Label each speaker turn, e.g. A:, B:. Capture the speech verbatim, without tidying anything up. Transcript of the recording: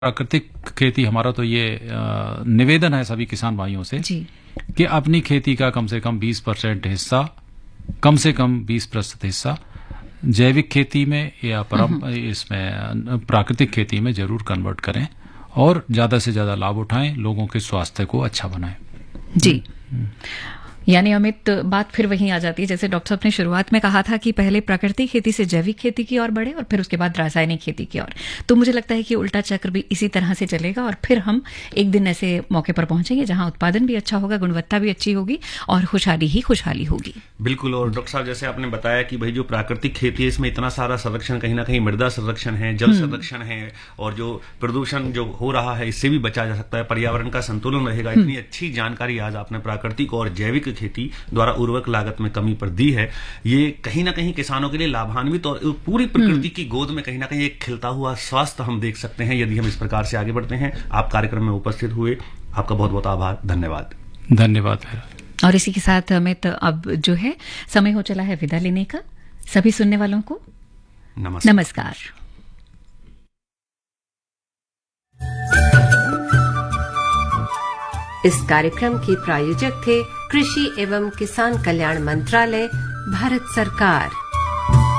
A: प्राकृतिक खेती हमारा तो ये अ, निवेदन है सभी किसान भाइयों से
B: जी।
A: कि अपनी खेती का कम से कम बीस परसेंट हिस्सा कम से कम बीस प्रतिशत हिस्सा जैविक खेती में या परम इसमें प्राकृतिक खेती में जरूर कन्वर्ट करें और ज्यादा से ज्यादा लाभ उठाएं, लोगों के स्वास्थ्य को अच्छा बनाएं।
B: जी। यानी अमित, बात फिर वहीं आ जाती है जैसे डॉक्टर साहब ने शुरुआत में कहा था कि पहले प्राकृतिक खेती से जैविक खेती की ओर बढ़े और फिर उसके बाद रासायनिक खेती की ओर। तो मुझे लगता है कि उल्टा चक्र भी इसी तरह से चलेगा और फिर हम एक दिन ऐसे मौके पर पहुंचेंगे जहां उत्पादन भी अच्छा होगा, गुणवत्ता भी अच्छी होगी और खुशहाली ही खुशहाली होगी।
C: बिल्कुल। और डॉक्टर साहब जैसे आपने बताया कि भाई जो प्राकृतिक खेती है इसमें इतना सारा संरक्षण, कहीं ना कहीं मृदा संरक्षण है, जल संरक्षण है और जो प्रदूषण जो हो रहा है इससे भी बचा जा सकता है, पर्यावरण का संतुलन रहेगा। इतनी अच्छी जानकारी आज आपने प्राकृतिक और जैविक खेती द्वारा उर्वरक लागत में कमी पर दी है। ये कहीं ना कहीं किसानों के लिए लाभान्वित और पूरी प्रकृति की गोद में कहीं ना कहीं एक खिलता हुआ स्वास्थ्य हम देख सकते हैं यदि हम इस प्रकार से आगे बढ़ते हैं। आप कार्यक्रम में उपस्थित हुए, आपका बहुत बहुत आभार, धन्यवाद।
A: धन्यवाद मेरा।
B: और इसी के साथ अमित, अब जो है समय हो चला है विदा लेने का। सभी सुनने वालों को
C: नमस्कार।
B: नमस्कार।
D: इस कार्यक्रम के प्रायोजक थे कृषि एवं किसान कल्याण मंत्रालय, भारत सरकार।